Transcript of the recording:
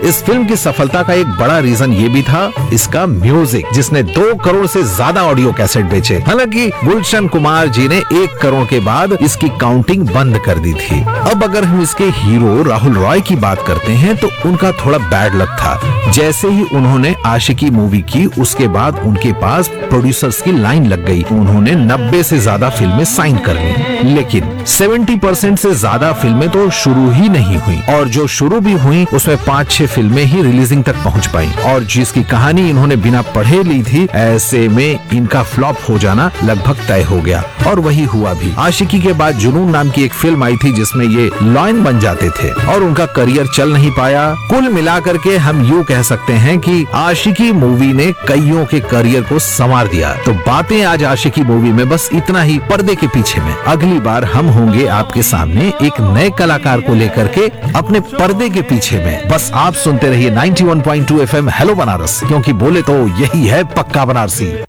इस फिल्म की सफलता का एक बड़ा रीजन ये भी था इसका म्यूजिक, जिसने 2 करोड़ से ज्यादा ऑडियो कैसेट बेचे। हालांकि गुलशन कुमार जी ने 1 करोड़ के बाद इसकी काउंटिंग बंद कर दी थी। अब अगर हम इसके हीरो राहुल रॉय की बात करते हैं तो उनका थोड़ा बैड लक था। जैसे ही उन्होंने आशिकी मूवी की, उसके बाद उनके पास प्रोड्यूसर्स की लाइन लग गई। उन्होंने 90 से ज्यादा फिल्में साइन कर ली, लेकिन 70% से ज्यादा फिल्में तो शुरू ही नहीं हुई, और जो शुरू भी हुई उसमें 5-6 फिल्में ही रिलीजिंग तक पहुंच पाई, और जिसकी कहानी इन्होंने बिना पढ़े ली थी, ऐसे में इनका फ्लॉप हो जाना लगभग तय हो गया। और वही हुआ भी। आशिकी के बाद जुनून नाम की एक फिल्म आई थी जिसमें ये लॉयन बन जाते थे, और उनका करियर चल नहीं पाया। कुल मिलाकर के हम यूँ कह सकते हैं कि आशिकी मूवी ने कईयों के करियर को संवार दिया। तो बातें आज आशिकी मूवी में बस इतना ही पर्दे के पीछे में। अगली बार हम होंगे आपके सामने एक नए कलाकार को लेकर के अपने पर्दे के पीछे में। बस आप सुनते रहिए 91.2 FM हेलो बनारस, क्योंकि बोले तो यही है पक्का बनारसी।